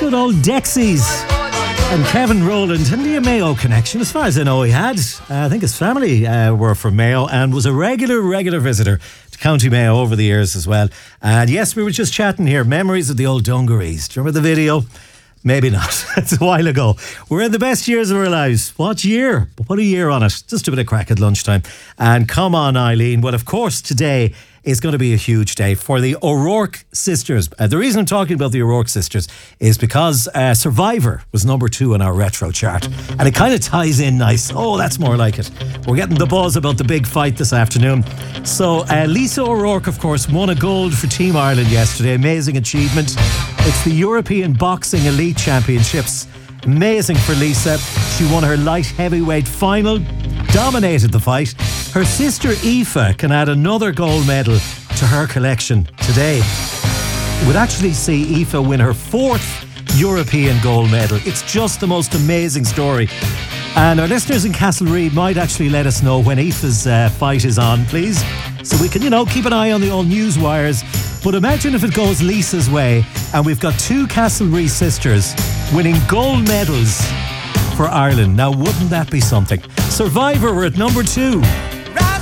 good old Dexies. And Kevin Rowland and the Mayo connection, as far as I know he had. I think his family were from Mayo and was a regular visitor to County Mayo over the years as well. And yes, we were just chatting here, memories of the old dungarees. Do you remember the video? Maybe not. It's a while ago. We're in the best years of our lives. What year? Put a year on it. Just a bit of crack at lunchtime. And come on, Eileen. Well, of course, today is going to be a huge day for the O'Rourke sisters. The reason I'm talking about the O'Rourke sisters is because Survivor was number 2 on our retro chart. And it kind of ties in nice. Oh, that's more like it. We're getting the buzz about the big fight this afternoon. So Lisa O'Rourke, of course, won a gold for Team Ireland yesterday. Amazing achievement. It's the European Boxing Elite Championships. Amazing for Lisa. She won her light heavyweight final, dominated the fight. Her sister Aoife can add another gold medal to her collection today. Would actually see Aoife win her 4th European gold medal. It's just the most amazing story. And our listeners in Castlereagh might actually let us know when Aoife's fight is on, please. So we can, keep an eye on the old news wires. But imagine if it goes Lisa's way and we've got 2 Castlereagh sisters winning gold medals for Ireland. Now, wouldn't that be something? Survivor were at number 2.